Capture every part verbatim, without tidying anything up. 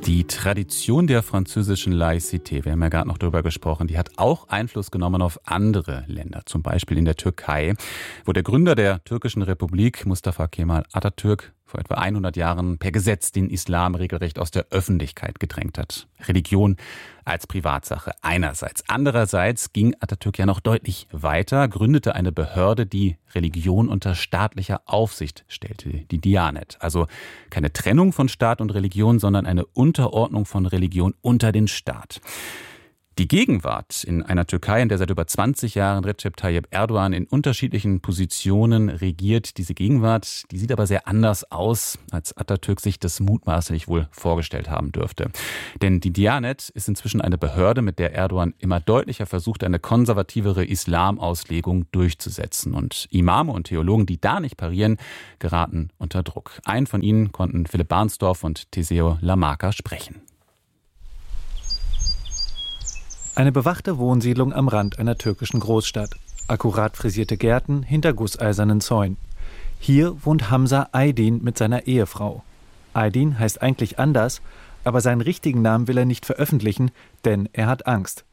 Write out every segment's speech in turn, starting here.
Die Tradition der französischen Laïcité, wir haben ja gerade noch darüber gesprochen, die hat auch Einfluss genommen auf andere Länder, zum Beispiel in der Türkei, wo der Gründer der türkischen Republik, Mustafa Kemal Atatürk, vor etwa hundert Jahren per Gesetz den Islam regelrecht aus der Öffentlichkeit gedrängt hat. Religion als Privatsache einerseits. Andererseits ging Atatürk ja noch deutlich weiter, gründete eine Behörde, die Religion unter staatlicher Aufsicht stellte, die Diyanet. Also keine Trennung von Staat und Religion, sondern eine Unterordnung von Religion unter den Staat. Die Gegenwart in einer Türkei, in der seit über zwanzig Jahren Recep Tayyip Erdogan in unterschiedlichen Positionen regiert, diese Gegenwart, die sieht aber sehr anders aus, als Atatürk sich das mutmaßlich wohl vorgestellt haben dürfte. Denn die Diyanet ist inzwischen eine Behörde, mit der Erdogan immer deutlicher versucht, eine konservativere Islamauslegung durchzusetzen. Und Imame und Theologen, die da nicht parieren, geraten unter Druck. Einen von ihnen konnten Philipp Barnsdorf und Teseo Lamarca sprechen. Eine bewachte Wohnsiedlung am Rand einer türkischen Großstadt. Akkurat frisierte Gärten hinter gusseisernen Zäunen. Hier wohnt Hamza Aydin mit seiner Ehefrau. Aydin heißt eigentlich anders, aber seinen richtigen Namen will er nicht veröffentlichen, denn er hat Angst.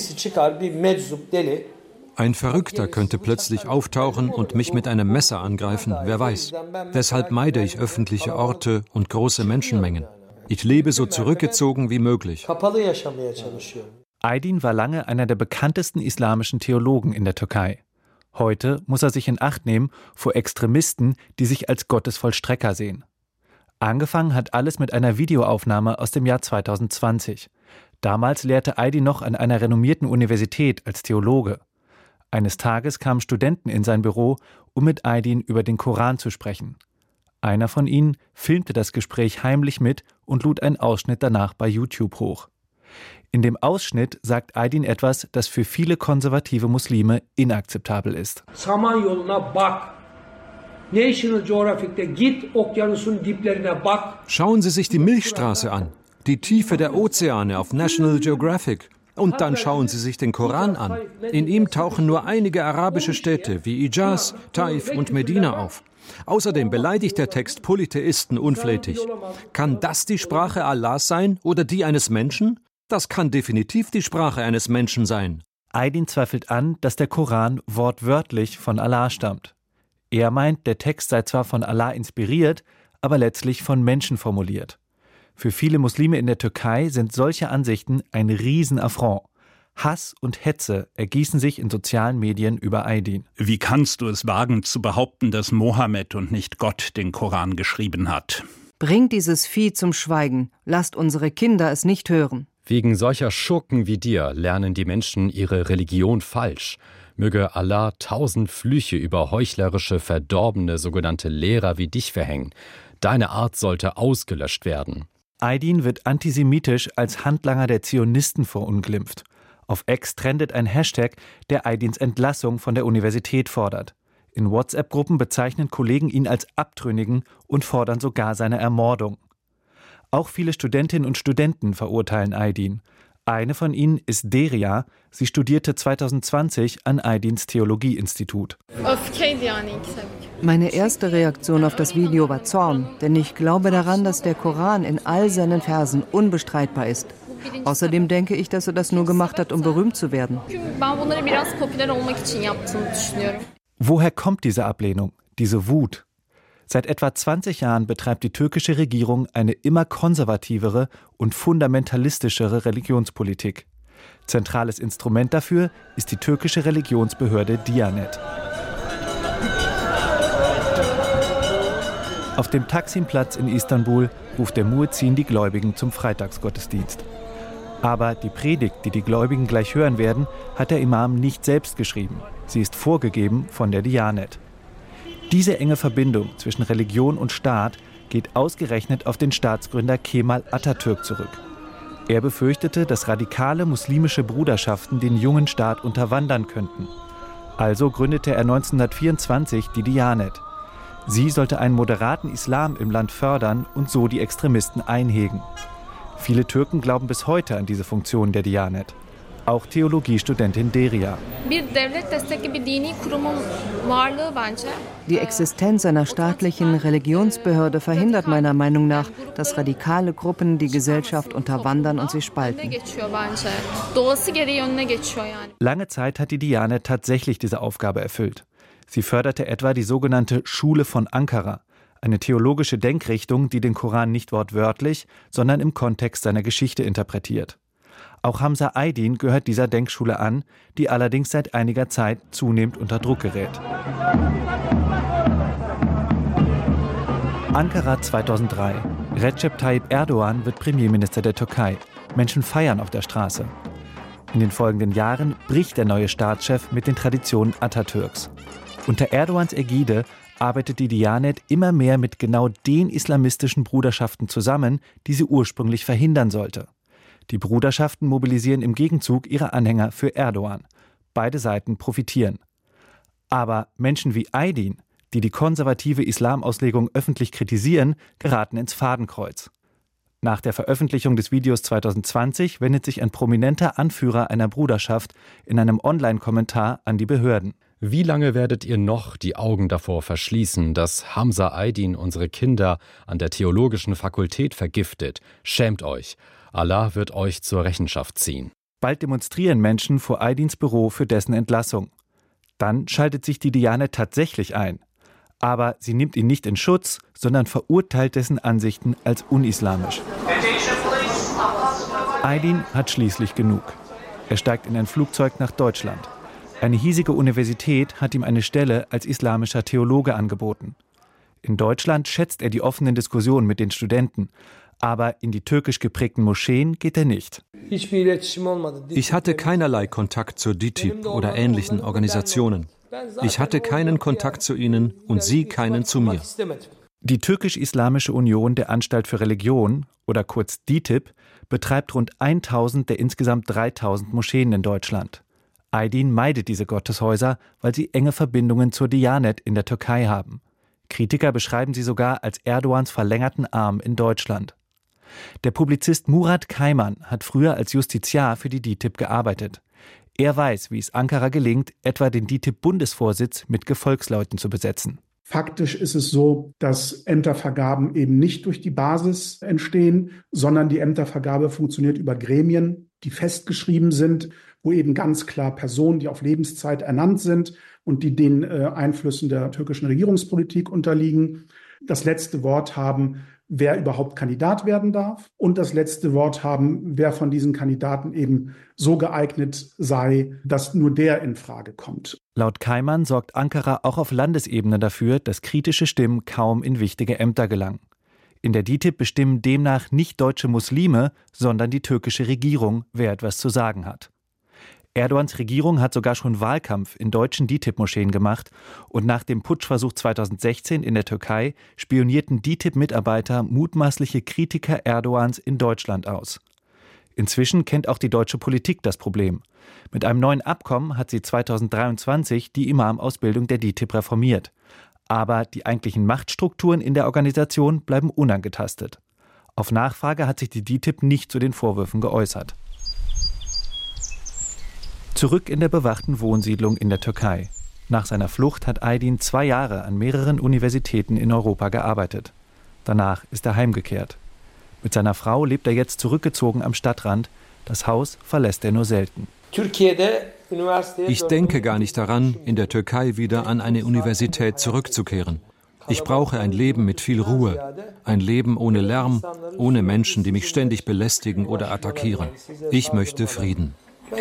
Ein Verrückter könnte plötzlich auftauchen und mich mit einem Messer angreifen, wer weiß. Deshalb meide ich öffentliche Orte und große Menschenmengen. Ich lebe so zurückgezogen wie möglich. Aydin war lange einer der bekanntesten islamischen Theologen in der Türkei. Heute muss er sich in Acht nehmen vor Extremisten, die sich als Gottesvollstrecker sehen. Angefangen hat alles mit einer Videoaufnahme aus dem Jahr zweitausendzwanzig. Damals lehrte Aydin noch an einer renommierten Universität als Theologe. Eines Tages kamen Studenten in sein Büro, um mit Aydin über den Koran zu sprechen. Einer von ihnen filmte das Gespräch heimlich mit und lud einen Ausschnitt danach bei YouTube hoch. In dem Ausschnitt sagt Aydin etwas, das für viele konservative Muslime inakzeptabel ist. Schauen Sie sich die Milchstraße an, die Tiefe der Ozeane auf National Geographic. Und dann schauen Sie sich den Koran an. In ihm tauchen nur einige arabische Städte wie Hijaz, Taif und Medina auf. Außerdem beleidigt der Text Polytheisten unflätig. Kann das die Sprache Allahs sein oder die eines Menschen? Das kann definitiv die Sprache eines Menschen sein. Aydin zweifelt an, dass der Koran wortwörtlich von Allah stammt. Er meint, der Text sei zwar von Allah inspiriert, aber letztlich von Menschen formuliert. Für viele Muslime in der Türkei sind solche Ansichten ein Riesenaffront. Hass und Hetze ergießen sich in sozialen Medien über Aydin. Wie kannst du es wagen zu behaupten, dass Mohammed und nicht Gott den Koran geschrieben hat? Bringt dieses Vieh zum Schweigen. Lasst unsere Kinder es nicht hören. Wegen solcher Schurken wie dir lernen die Menschen ihre Religion falsch. Möge Allah tausend Flüche über heuchlerische, verdorbene sogenannte Lehrer wie dich verhängen. Deine Art sollte ausgelöscht werden. Aydin wird antisemitisch als Handlanger der Zionisten verunglimpft. Auf X trendet ein Hashtag, der Aydins Entlassung von der Universität fordert. In WhatsApp-Gruppen bezeichnen Kollegen ihn als Abtrünnigen und fordern sogar seine Ermordung. Auch viele Studentinnen und Studenten verurteilen Aydin. Eine von ihnen ist Deria. Sie studierte zweitausendzwanzig an Aydins Theologieinstitut. Meine erste Reaktion auf das Video war Zorn, denn ich glaube daran, dass der Koran in all seinen Versen unbestreitbar ist. Außerdem denke ich, dass er das nur gemacht hat, um berühmt zu werden. Woher kommt diese Ablehnung, diese Wut? Seit etwa zwanzig Jahren betreibt die türkische Regierung eine immer konservativere und fundamentalistischere Religionspolitik. Zentrales Instrument dafür ist die türkische Religionsbehörde Diyanet. Auf dem Taksimplatz in Istanbul ruft der Muezzin die Gläubigen zum Freitagsgottesdienst. Aber die Predigt, die die Gläubigen gleich hören werden, hat der Imam nicht selbst geschrieben. Sie ist vorgegeben von der Diyanet. Diese enge Verbindung zwischen Religion und Staat geht ausgerechnet auf den Staatsgründer Kemal Atatürk zurück. Er befürchtete, dass radikale muslimische Bruderschaften den jungen Staat unterwandern könnten. Also gründete er neunzehnhundertvierundzwanzig die Diyanet. Sie sollte einen moderaten Islam im Land fördern und so die Extremisten einhegen. Viele Türken glauben bis heute an diese Funktion der Diyanet. Auch Theologiestudentin Deria. Die Existenz einer staatlichen Religionsbehörde verhindert meiner Meinung nach, dass radikale Gruppen die Gesellschaft unterwandern und sie spalten. Lange Zeit hat die Diyanet tatsächlich diese Aufgabe erfüllt. Sie förderte etwa die sogenannte Schule von Ankara, eine theologische Denkrichtung, die den Koran nicht wortwörtlich, sondern im Kontext seiner Geschichte interpretiert. Auch Hamza Aydin gehört dieser Denkschule an, die allerdings seit einiger Zeit zunehmend unter Druck gerät. Ankara zweitausenddrei. Recep Tayyip Erdogan wird Premierminister der Türkei. Menschen feiern auf der Straße. In den folgenden Jahren bricht der neue Staatschef mit den Traditionen Atatürks. Unter Erdogans Ägide arbeitet die Diyanet immer mehr mit genau den islamistischen Bruderschaften zusammen, die sie ursprünglich verhindern sollte. Die Bruderschaften mobilisieren im Gegenzug ihre Anhänger für Erdogan. Beide Seiten profitieren. Aber Menschen wie Aydin, die die konservative Islamauslegung öffentlich kritisieren, geraten ins Fadenkreuz. Nach der Veröffentlichung des Videos zweitausendzwanzig wendet sich ein prominenter Anführer einer Bruderschaft in einem Online-Kommentar an die Behörden. Wie lange werdet ihr noch die Augen davor verschließen, dass Hamza Aydin unsere Kinder an der theologischen Fakultät vergiftet? Schämt euch. Allah wird euch zur Rechenschaft ziehen. Bald demonstrieren Menschen vor Aydins Büro für dessen Entlassung. Dann schaltet sich die Diyanet tatsächlich ein. Aber sie nimmt ihn nicht in Schutz, sondern verurteilt dessen Ansichten als unislamisch. Aydin hat schließlich genug. Er steigt in ein Flugzeug nach Deutschland. Eine hiesige Universität hat ihm eine Stelle als islamischer Theologe angeboten. In Deutschland schätzt er die offenen Diskussionen mit den Studenten. Aber in die türkisch geprägten Moscheen geht er nicht. Ich hatte keinerlei Kontakt zur D I T I B oder ähnlichen Organisationen. Ich hatte keinen Kontakt zu ihnen und sie keinen zu mir. Die Türkisch-Islamische Union der Anstalt für Religion, oder kurz D I T I B, betreibt rund tausend der insgesamt dreitausend Moscheen in Deutschland. Aydin meidet diese Gotteshäuser, weil sie enge Verbindungen zur Diyanet in der Türkei haben. Kritiker beschreiben sie sogar als Erdogans verlängerten Arm in Deutschland. Der Publizist Murat Kayman hat früher als Justiziar für die D I T I B gearbeitet. Er weiß, wie es Ankara gelingt, etwa den D I T I B-Bundesvorsitz mit Gefolgsleuten zu besetzen. Faktisch ist es so, dass Ämtervergaben eben nicht durch die Basis entstehen, sondern die Ämtervergabe funktioniert über Gremien, die festgeschrieben sind, wo eben ganz klar Personen, die auf Lebenszeit ernannt sind und die den äh, Einflüssen der türkischen Regierungspolitik unterliegen, das letzte Wort haben, wer überhaupt Kandidat werden darf und das letzte Wort haben, wer von diesen Kandidaten eben so geeignet sei, dass nur der in Frage kommt. Laut Kayman sorgt Ankara auch auf Landesebene dafür, dass kritische Stimmen kaum in wichtige Ämter gelangen. In der D I T I B bestimmen demnach nicht deutsche Muslime, sondern die türkische Regierung, wer etwas zu sagen hat. Erdogans Regierung hat sogar schon Wahlkampf in deutschen D I T I B-Moscheen gemacht und nach dem Putschversuch zweitausendsechzehn in der Türkei spionierten D I T I B-Mitarbeiter mutmaßliche Kritiker Erdogans in Deutschland aus. Inzwischen kennt auch die deutsche Politik das Problem. Mit einem neuen Abkommen hat sie zweitausenddreiundzwanzig die Imam-Ausbildung der D I T I B reformiert. Aber die eigentlichen Machtstrukturen in der Organisation bleiben unangetastet. Auf Nachfrage hat sich die D I T I B nicht zu den Vorwürfen geäußert. Zurück in der bewachten Wohnsiedlung in der Türkei. Nach seiner Flucht hat Aydin zwei Jahre an mehreren Universitäten in Europa gearbeitet. Danach ist er heimgekehrt. Mit seiner Frau lebt er jetzt zurückgezogen am Stadtrand. Das Haus verlässt er nur selten. Ich denke gar nicht daran, in der Türkei wieder an eine Universität zurückzukehren. Ich brauche ein Leben mit viel Ruhe, ein Leben ohne Lärm, ohne Menschen, die mich ständig belästigen oder attackieren. Ich möchte Frieden.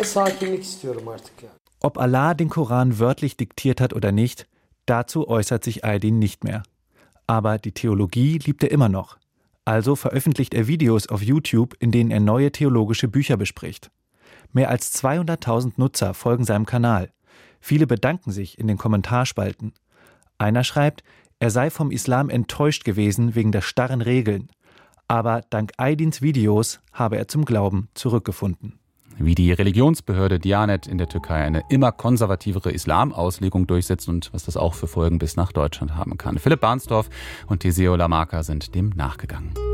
Ob Allah den Koran wörtlich diktiert hat oder nicht, dazu äußert sich Aydin nicht mehr. Aber die Theologie liebt er immer noch. Also veröffentlicht er Videos auf YouTube, in denen er neue theologische Bücher bespricht. Mehr als zweihunderttausend Nutzer folgen seinem Kanal. Viele bedanken sich in den Kommentarspalten. Einer schreibt, er sei vom Islam enttäuscht gewesen wegen der starren Regeln. Aber dank Aydins Videos habe er zum Glauben zurückgefunden. Wie die Religionsbehörde Diyanet in der Türkei eine immer konservativere Islamauslegung durchsetzt und was das auch für Folgen bis nach Deutschland haben kann. Philipp Barnsdorf und Teseo Lamarca sind dem nachgegangen.